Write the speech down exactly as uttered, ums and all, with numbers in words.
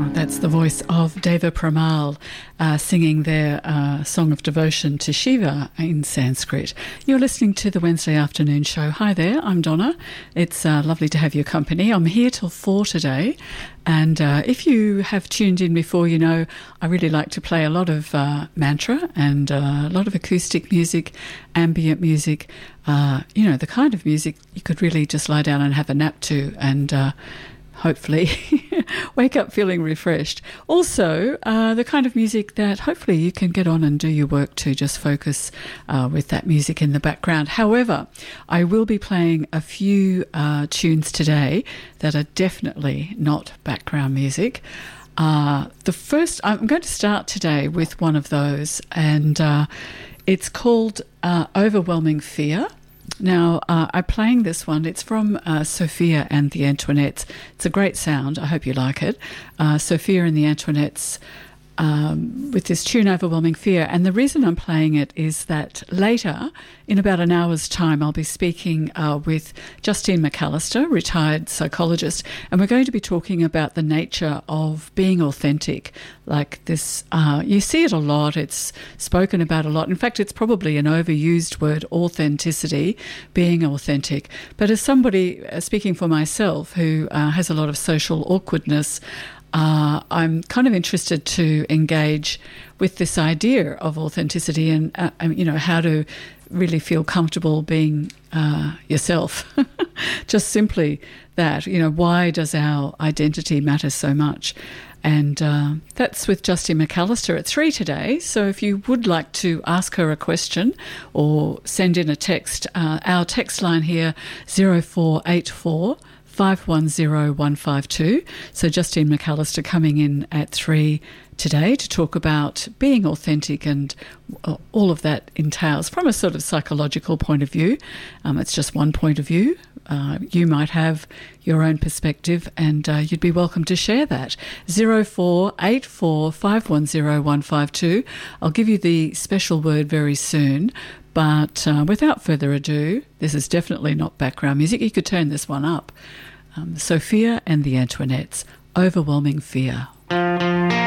That's the voice of Deva Premal uh, singing their uh, song of devotion to Shiva in Sanskrit. You're listening to the Wednesday afternoon show. Hi there, I'm Donna. It's uh, lovely to have your company. I'm here till four today. And uh, if you have tuned in before, you know I really like to play a lot of uh, mantra and uh, a lot of acoustic music, ambient music, uh, you know, the kind of music you could really just lie down and have a nap to and uh, hopefully wake up feeling refreshed. Also, uh, the kind of music that hopefully you can get on and do your work to, just focus uh, with that music in the background. However, I will be playing a few uh, tunes today that are definitely not background music. Uh, the first, I'm going to start today with one of those, and uh, it's called uh, Overwhelming Fear. Now, uh, I'm playing this one. It's from uh, Sophia and the Antoinettes. It's a great sound. I hope you like it. Uh, Sophia and the Antoinettes um, with this tune, Overwhelming Fear. And the reason I'm playing it is that later, in about an hour's time, I'll be speaking uh, with Justine McAllister, retired psychologist, and we're going to be talking about the nature of being authentic. Like this, uh, you see it a lot, it's spoken about a lot. In fact, it's probably an overused word, authenticity, being authentic. But as somebody, uh, speaking for myself, who uh, has a lot of social awkwardness, Uh, I'm kind of interested to engage with this idea of authenticity and, uh, you know, how to really feel comfortable being uh, yourself. Just simply that, you know, why does our identity matter so much? And uh, that's with Justine McAllister at three today. So if you would like to ask her a question or send in a text, uh, our text line here, zero four eight four five one zero one five two. So Justine McAllister coming in at three today to talk about being authentic and all of that entails from a sort of psychological point of view. Um, it's just one point of view. Uh, you might have your own perspective and uh, you'd be welcome to share that. zero four eight four five one zero one five two. I'll give you the special word very soon. But uh, without further ado, this is definitely not background music. You could turn this one up. Um, Sophia and the Antoinettes, Overwhelming Fear.